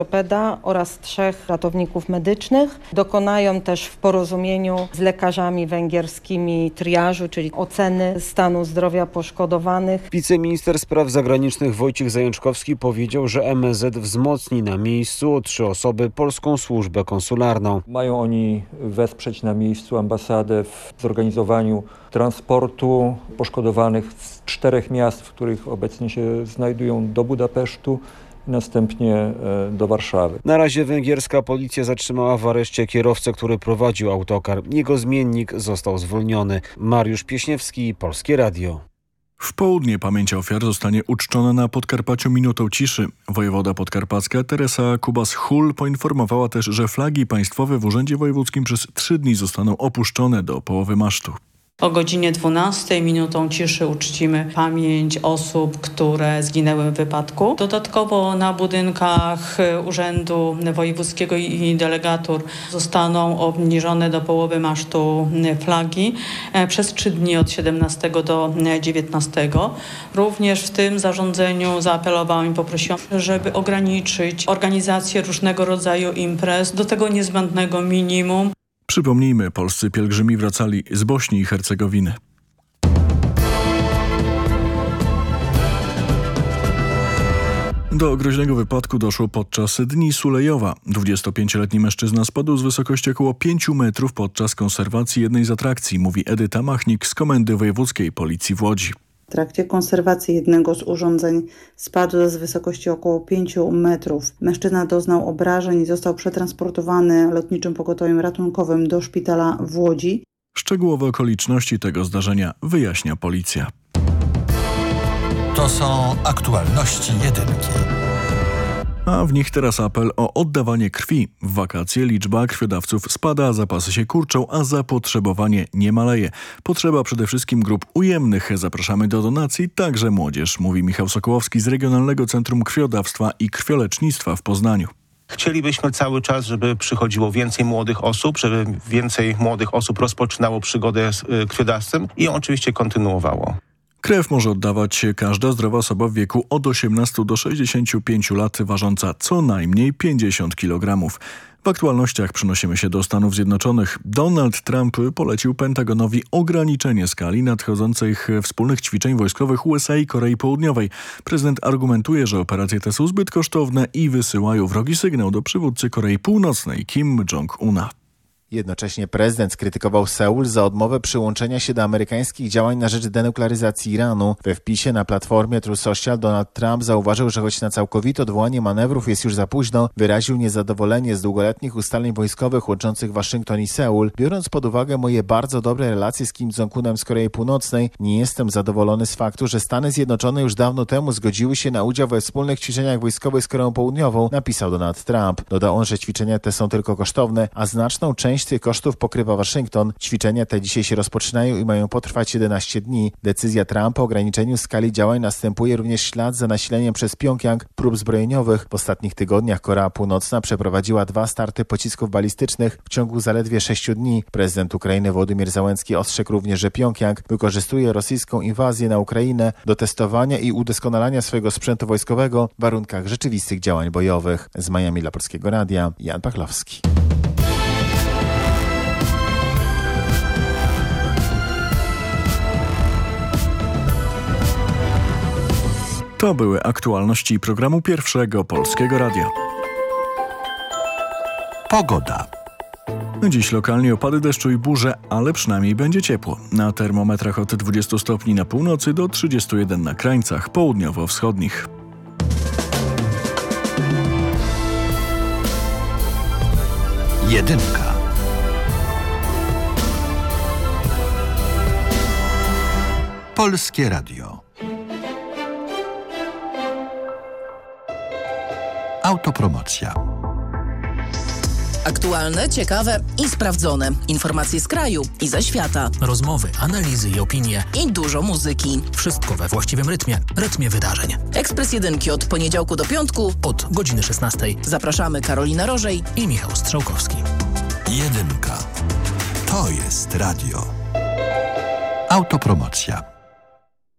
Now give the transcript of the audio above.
ortopeda oraz 3 ratowników medycznych. Dokonają też w porozumieniu z lekarzami węgierskimi triażu, czyli oceny stanu zdrowia poszkodowanych. Wiceminister spraw zagranicznych Wojciech Zajączkowski powiedział, że MSZ wzmocni na miejscu o 3 osoby polską służbę konsularną. Mają oni wesprzeć na miejscu ambasadę w zorganizowaniu transportu poszkodowanych z 4 miast, w których obecnie się znajdują, do Budapesztu, następnie do Warszawy. Na razie węgierska policja zatrzymała w areszcie kierowcę, który prowadził autokar. Jego zmiennik został zwolniony. Mariusz Pieśniewski, Polskie Radio. W południe pamięć ofiar zostanie uczczona na Podkarpaciu minutą ciszy. Wojewoda podkarpacka Teresa Kubas-Hul poinformowała też, że flagi państwowe w Urzędzie Wojewódzkim przez 3 dni zostaną opuszczone do połowy masztu. O godzinie 12 minutą ciszy uczcimy pamięć osób, które zginęły w wypadku. Dodatkowo na budynkach Urzędu Wojewódzkiego i delegatur zostaną obniżone do połowy masztu flagi przez 3 dni od 17 do 19. Również w tym zarządzeniu zaapelowałam i poprosiłam, żeby ograniczyć organizację różnego rodzaju imprez do tego niezbędnego minimum. Przypomnijmy, polscy pielgrzymi wracali z Bośni i Hercegowiny. Do groźnego wypadku doszło podczas Dni Sulejowa. 25-letni mężczyzna spadł z wysokości około 5 metrów podczas konserwacji jednej z atrakcji, mówi Edyta Machnik z Komendy Wojewódzkiej Policji w Łodzi. W trakcie konserwacji jednego z urządzeń spadł z wysokości około 5 metrów. Mężczyzna doznał obrażeń i został przetransportowany lotniczym pogotowiem ratunkowym do szpitala w Łodzi. Szczegółowe okoliczności tego zdarzenia wyjaśnia policja. To są aktualności jedynki. A w nich teraz apel o oddawanie krwi. W wakacje liczba krwiodawców spada, zapasy się kurczą, a zapotrzebowanie nie maleje. Potrzeba przede wszystkim grup ujemnych. Zapraszamy do donacji, także młodzież, mówi Michał Sokołowski z Regionalnego Centrum Krwiodawstwa i Krwiolecznictwa w Poznaniu. Chcielibyśmy cały czas, żeby przychodziło więcej młodych osób, żeby więcej młodych osób rozpoczynało przygodę z krwiodawstwem i ją oczywiście kontynuowało. Krew może oddawać każda zdrowa osoba w wieku od 18 do 65 lat, ważąca co najmniej 50 kg. W aktualnościach przenosimy się do Stanów Zjednoczonych. Donald Trump polecił Pentagonowi ograniczenie skali nadchodzących wspólnych ćwiczeń wojskowych USA i Korei Południowej. Prezydent argumentuje, że operacje te są zbyt kosztowne i wysyłają wrogi sygnał do przywódcy Korei Północnej Kim Jong-una. Jednocześnie prezydent skrytykował Seul za odmowę przyłączenia się do amerykańskich działań na rzecz denuklearyzacji Iranu. We wpisie na platformie Truth Social Donald Trump zauważył, że choć na całkowite odwołanie manewrów jest już za późno, wyraził niezadowolenie z długoletnich ustaleń wojskowych łączących Waszyngton i Seul. Biorąc pod uwagę moje bardzo dobre relacje z Kim Jong-unem z Korei Północnej, nie jestem zadowolony z faktu, że Stany Zjednoczone już dawno temu zgodziły się na udział we wspólnych ćwiczeniach wojskowych z Koreą Południową, napisał Donald Trump. Dodał on, że ćwiczenia te są tylko kosztowne, a znaczną część tych kosztów pokrywa Waszyngton. Ćwiczenia te dzisiaj się rozpoczynają i mają potrwać 11 dni. Decyzja Trumpa o ograniczeniu skali działań następuje również w ślad za nasileniem przez Pjongjang prób zbrojeniowych. W ostatnich tygodniach Korea Północna przeprowadziła 2 starty pocisków balistycznych w ciągu zaledwie 6 dni. Prezydent Ukrainy Wołodymyr Zełenski ostrzegł również, że Pjongjang wykorzystuje rosyjską inwazję na Ukrainę do testowania i udoskonalania swojego sprzętu wojskowego w warunkach rzeczywistych działań bojowych. Z Miami dla Polskiego Radia, Jan Pachlowski. To były aktualności programu Pierwszego Polskiego Radia. Pogoda. Dziś lokalnie opady deszczu i burze, ale przynajmniej będzie ciepło. Na termometrach od 20 stopni na północy do 31 na krańcach południowo-wschodnich. Jedynka. Polskie Radio. Autopromocja. Aktualne, ciekawe i sprawdzone. Informacje z kraju i ze świata. Rozmowy, analizy i opinie. I dużo muzyki. Wszystko we właściwym rytmie wydarzeń. Ekspres Jedynki od poniedziałku do piątku od godziny 16. Zapraszamy Karolina Rożej i Michał Strzałkowski. Jedynka. To jest radio. Autopromocja.